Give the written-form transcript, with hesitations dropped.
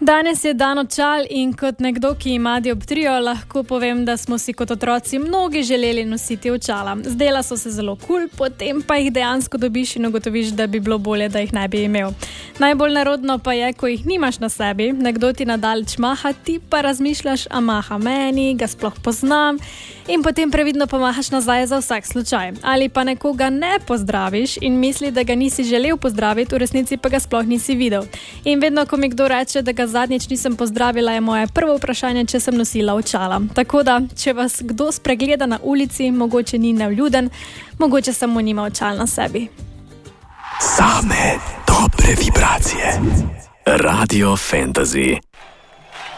Danes je dan očal in kot nekdo, ki ima dioptrijo, lahko povem, da smo si kot otroci mnogi želeli nositi očala. Zdela so se zelo kul, potem pa jih dejansko dobiš in ugotoviš, da bi bilo bolje, da jih ne bi imel. Najbolj nerodno pa je, ko jih nimaš na sebi, nekdo ti nadaleč maha, ti pa razmišljaš, a maha meni, ga sploh poznam, in potem previdno pomahaš nazaj za vsak slučaj. Ali pa nekoga ne pozdraviš in misli, da ga nisi želel pozdraviti, v resnici pa ga sploh nisi videl. In vedno, ko mi kdo reče, da ga zadnjič nisem pozdravila, je moje prvo vprašanje, če sem nosila očala. Tako da, če vas kdo spregleda na ulici, mogoče ni nevljuden, mogoče samo nima očal na sebi. Same dobre vibracije. Radio Fantasy.